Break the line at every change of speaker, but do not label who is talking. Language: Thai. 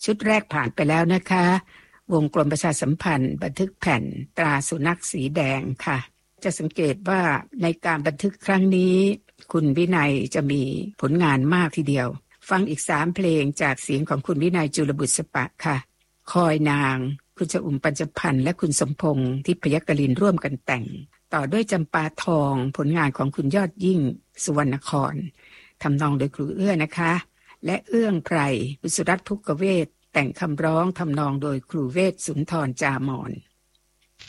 ชุดแรกผ่านไปแล้วนะคะวงกลมประชาสัมพันธ์บันทึกแผ่นตราสุนัขสีแดงค่ะจะสังเกตว่าในการบันทึกครั้งนี้คุณวินัยจะมีผลงานมากทีเดียวฟังอีก3เพลงจากเสียงของคุณวินัยจุลบุษปะค่ะคอยนางคุณชอุ่มปัญจพันธ์และคุณสมพงษ์ทิพยกลินร่วมกันแต่งต่อด้วยจำปาทองผลงานของคุณยอดยิ่งสุวรรณครทำนองโดยครูเอื้อนะคะและเอื้องไพรวิสุรัตน์ภุกเวศแต่งคำร้องทำนองโดยครูเวศสุนทรจามอน